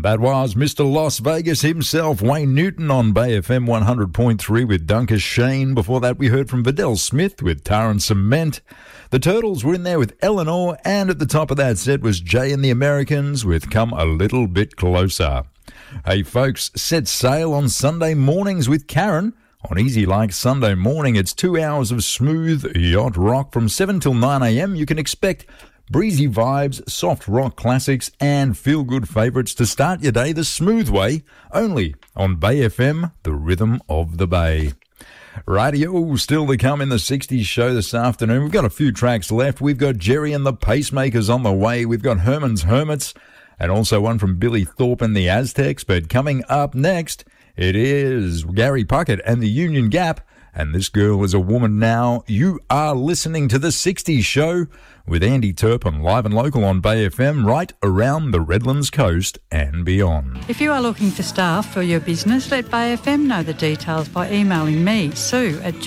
That was Mr. Las Vegas himself, Wayne Newton, on Bay FM 100.3 with Duncan Shane. Before that, we heard from Vidal Smith with Tar and Cement. The Turtles were in there with Eleanor, and at the top of that set was Jay and the Americans with Come a Little Bit Closer. Hey folks, set sail on Sunday mornings with Karen. On Easy Like Sunday morning, it's 2 hours of smooth yacht rock from 7 till 9 a.m. You can expect breezy vibes, soft rock classics, and feel-good favourites to start your day the smooth way, only on Bay FM, the rhythm of the Bay. Radio still to come in the 60s show this afternoon. We've got a few tracks left. We've got Jerry and the Pacemakers on the way. We've got Herman's Hermits, and also one from Billy Thorpe and the Aztecs. But coming up next, it is Gary Puckett and the Union Gap. And This Girl Is a Woman Now. You are listening to the 60s show with Andy Turpin, live and local on Bay FM, right around the Redlands coast and beyond. If you are looking for staff for your business, let Bay FM know the details by emailing me, Sue, at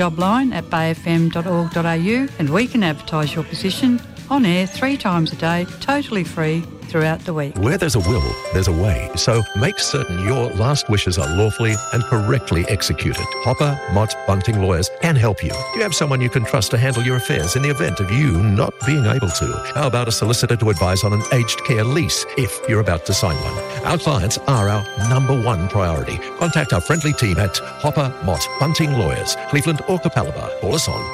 jobline@bayfm.org.au, and we can advertise your position on air 3 times a day, totally free, throughout the week. Where there's a will, there's a way. So make certain your last wishes are lawfully and correctly executed. Hopper, Mott, Bunting Lawyers can help you. You have someone you can trust to handle your affairs in the event of you not being able to. How about a solicitor to advise on an aged care lease if you're about to sign one? Our clients are our number one priority. Contact our friendly team at Hopper, Mott, Bunting Lawyers, Cleveland or Capalaba. Call us on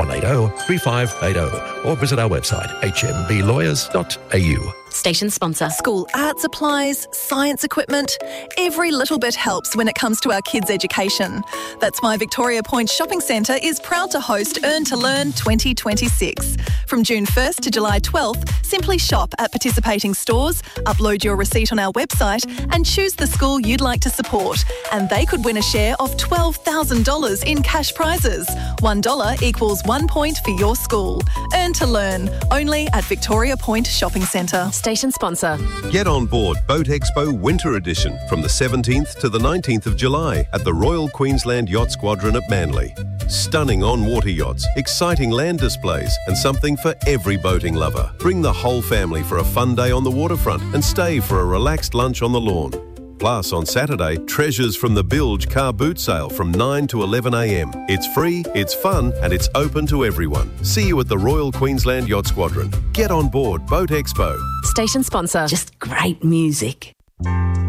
3180-3580 or visit our website hmblawyers.au. Station sponsor. School art supplies, science equipment. Every little bit helps when it comes to our kids' education. That's why Victoria Point Shopping Centre is proud to host Earn to Learn 2026. From June 1st to July 12th, simply shop at participating stores, upload your receipt on our website and choose the school you'd like to support. And they could win a share of $12,000 in cash prizes. $1 equals 1 point for your school. Earn to Learn, only at Victoria Point Shopping Centre. Station sponsor. Get on board Boat Expo Winter Edition from the 17th to the 19th of July at the Royal Queensland Yacht Squadron at Manly. Stunning on-water yachts, exciting land displays and something for every boating lover. Bring the whole family for a fun day on the waterfront and stay for a relaxed lunch on the lawn. Plus, on Saturday, treasures from the Bilge car boot sale from 9 to 11 a.m. It's free, it's fun, and it's open to everyone. See you at the Royal Queensland Yacht Squadron. Get on board Boat Expo. Station sponsor. Just great music.